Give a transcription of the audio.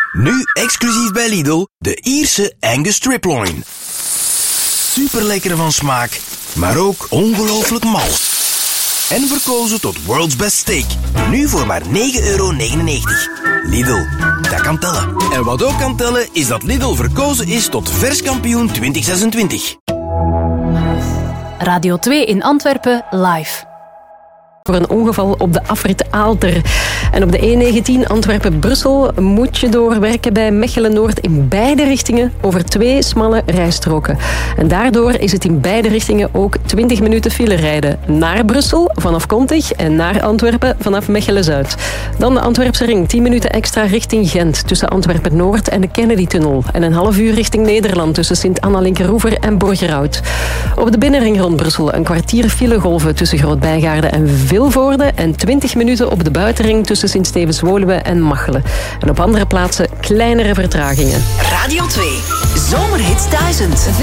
Nu exclusief bij Lidl, de Ierse Angus Striploin. Super lekker van smaak, maar ook ongelooflijk mals. En verkozen tot World's Best Steak. Nu voor maar €9,99. Lidl, dat kan tellen. En wat ook kan tellen, is dat Lidl verkozen is tot verskampioen 2026. Radio 2 in Antwerpen live. Voor een ongeval op de afrit Aalter. En op de E19 Antwerpen-Brussel moet je doorwerken bij Mechelen-Noord in beide richtingen over 2 smalle rijstroken. En daardoor is het in beide richtingen ook 20 minuten file rijden. Naar Brussel vanaf Kontig en naar Antwerpen vanaf Mechelen-Zuid. Dan de Antwerpse ring, 10 minuten extra richting Gent tussen Antwerpen-Noord en de Kennedy-tunnel. En een half uur richting Nederland tussen Sint-Anna-Linkeroever en Borgerhout. Op de binnenring rond Brussel een kwartier filegolven tussen Groot-Bijgaarde en Vilvoorde en 20 minuten op de buitenring tussen Sint-Stevens-Woluwe en Machelen. En op andere plaatsen kleinere vertragingen. Radio 2, Zomerhits 1000.